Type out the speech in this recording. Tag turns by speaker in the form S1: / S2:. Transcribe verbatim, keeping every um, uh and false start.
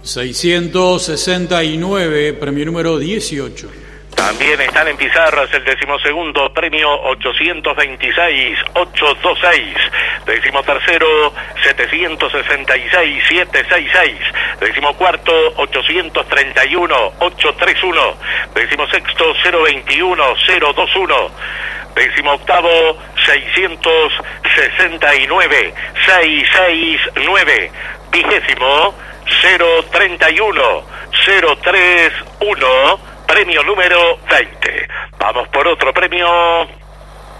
S1: seiscientos sesenta y nueve, premio número dieciocho.
S2: También están en pizarras el decimosegundo premio ochocientos veintiséis, ochocientos veintiséis. Decimotercero, setecientos sesenta y seis, setecientos sesenta y seis. Decimocuarto, ochocientos treinta y uno, ochocientos treinta y uno. Decimosexto, cero veintiuno, cero veintiuno. Decimoctavo, seiscientos sesenta y nueve, seiscientos sesenta y nueve. Vigésimo, cero treinta y uno, cero treinta y uno. Premio número veinte. Vamos por otro premio.